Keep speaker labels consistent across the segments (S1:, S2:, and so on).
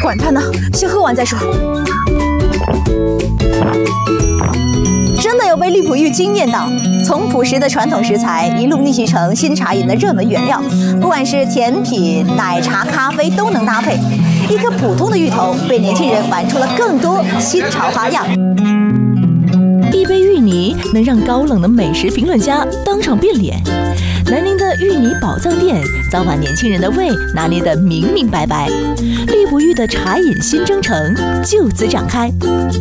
S1: 管他呢，先喝完再说。真的有被荔浦玉惊艳到，从朴实的传统食材一路逆袭成新茶饮的热门原料，不管是甜品、奶茶、咖啡都能搭配。一颗普通的芋头被年轻人玩出了更多新潮花样。
S2: 一杯芋泥能让高冷的美食评论家当场变脸。南宁的芋泥宝藏店早把年轻人的胃拿捏得明明白白，荔浦玉的茶饮新征程就此展开。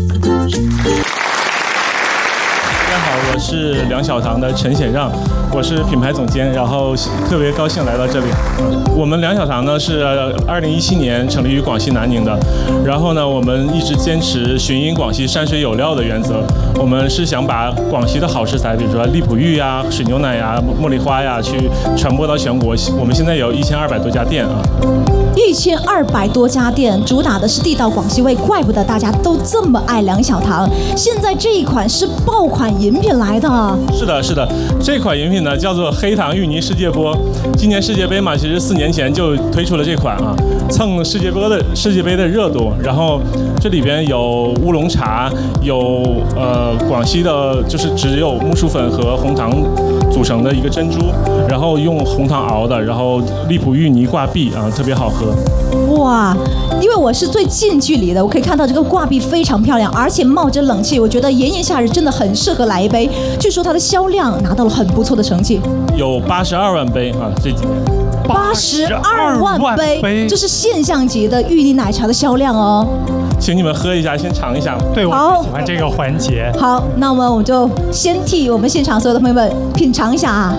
S3: 大家好，我是两小堂的陈显让，我是品牌总监，然后特别高兴来到这里。我们两小堂呢是2017年成立于广西南宁的，然后呢我们一直坚持寻饮广西山水有料的原则，我们是想把广西的好食材，比如说荔浦玉呀、水牛奶呀、茉莉花呀，去传播到全国。我们现在有1200多家店啊。
S4: 1200多家店，主打的是地道广西味，怪不得大家都这么爱两小堂。现在这一款是爆款饮品来的。
S3: 是的，是的，这款饮品呢叫做黑糖芋泥世界波。今年世界杯嘛，其实4年前就推出了这款啊，蹭世界杯的热度。然后这里边有乌龙茶，有广西的，就是只有木薯粉和红糖组成的一个珍珠，然后用红糖熬的，然后荔浦芋泥挂壁啊，特别好喝。
S4: 哇，因为我是最近距离的，我可以看到这个挂壁非常漂亮，而且冒着冷气，我觉得炎炎夏日真的很适合来一杯。据说它的销量拿到了很不错的成绩，
S3: 有82万杯啊，这几年。
S4: 82万杯，这是现象级的芋泥奶茶的销量哦。
S3: 请你们喝一下，先尝一下。
S5: 对，我喜欢这个环节。
S4: 好，那我们就先替我们现场所有的朋友们品尝一下啊。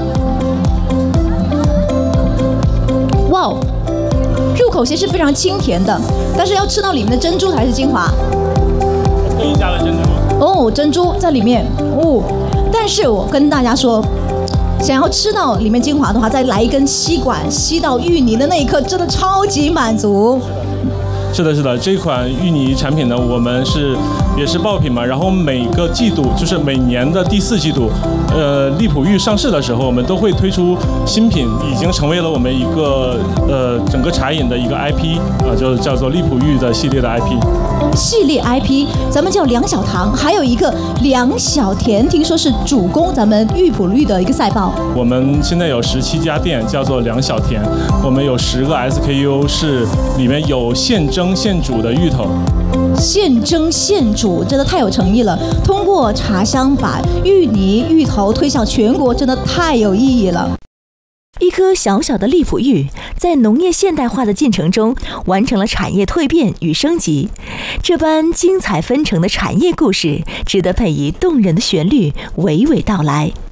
S4: 哇哦！入口其实非常清甜的，但是要吃到里面的珍珠才是精华。
S3: 特意加了珍珠。
S4: 哦，珍珠在里面哦。但是我跟大家说，想要吃到里面精华的话，再来一根吸管吸到芋泥的那一刻，真的超级满足。
S3: 是的，是的，这款芋泥产品呢，我们也是爆品嘛。然后每个季度，就是每年的第4季度，荔浦玉上市的时候，我们都会推出新品，已经成为了我们一个整个茶饮的一个 IP 啊，就叫做荔浦玉的系列的 IP。
S4: 系列 IP， 咱们叫两小堂，还有一个两小甜，听说是主攻咱们荔浦玉的一个赛报。
S3: 我们现在有17家店，叫做两小甜。我们有10个 SKU， 是里面有现蒸现煮的芋头。
S4: 现蒸现煮，真的太有诚意了。通过茶香把芋泥、芋头推向全国，真的太有意义了。
S2: 一颗小小的荔浦玉，在农业现代化的进程中，完成了产业蜕变与升级。这般精彩纷呈的产业故事，值得配以动人的旋律娓娓道来。